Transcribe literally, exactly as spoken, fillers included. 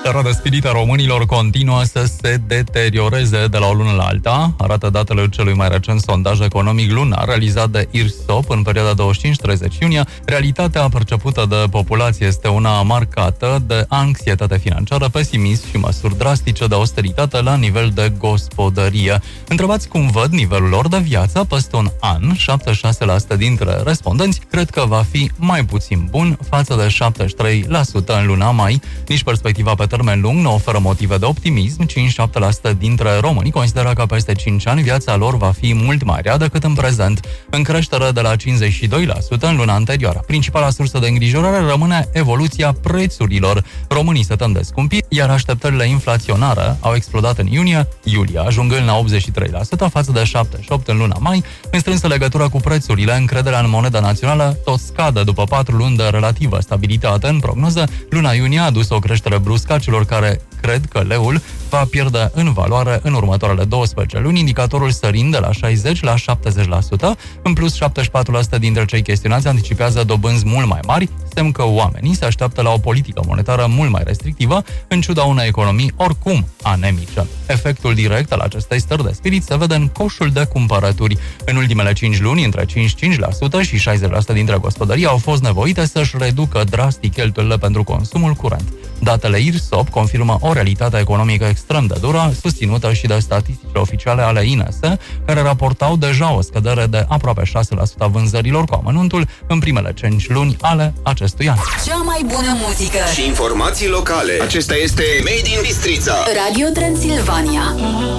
Starea de spirit a românilor continuă să se deterioreze de la o lună la alta, arată datele celui mai recent sondaj economic lunar realizat de I R S O P în perioada douăzeci și cinci treizeci iunie. Realitatea percepută de populație este una marcată de anxietate financiară, pesimism și măsuri drastice de austeritate la nivel de gospodărie. Întrebați cum văd nivelul lor de viață peste un an, șaptezeci și șase la sută dintre respondenți cred că va fi mai puțin bun față de șaptezeci și trei la sută în luna mai. Nici perspectiva pe termen lung nu oferă motive de optimism. cincizeci și șapte la sută dintre români consideră că peste cinci ani viața lor va fi mult mai rea decât în prezent, în creștere de la cincizeci și doi la sută în luna anterioară. Principala sursă de îngrijorare rămâne evoluția prețurilor. Românii se tem de scumpiri, iar așteptările inflaționare au explodat în iunie-iulie, ajungând la optzeci și trei la sută față de șaptezeci și opt la sută în luna mai. În strânsă legătură cu prețurile, încrederea în moneda națională tot scade după patru luni de relativă stabilitate în prognoză. Luna iunie a adus o creștere bruscă a celor care cred că leul va pierde în valoare în următoarele douăsprezece luni, indicatorul sărind de la șaizeci la șaptezeci la sută. În plus, șaptezeci și patru la sută dintre cei chestionați anticipează dobânzi mult mai mari, semn că oamenii se așteaptă la o politică monetară mult mai restrictivă, în ciuda unei economii oricum anemice. Efectul direct al acestei stări de spirit se vede în coșul de cumpărături. În ultimele cinci luni, între cincizeci și cinci la sută și șaizeci la sută dintre gospodării au fost nevoite să-și reducă drastic cheltuielile pentru consumul curent. Datele I R S O P confirmă o realitate economică extrem de dură, susținută și de statisticile oficiale ale I N S, care raportau deja o scădere de aproape șase la sută a vânzărilor cu amănuntul în primele cinci luni ale acestui an. Cea mai bună muzică și informații locale. Acesta este Made in Bistrița. Radio Transilvania.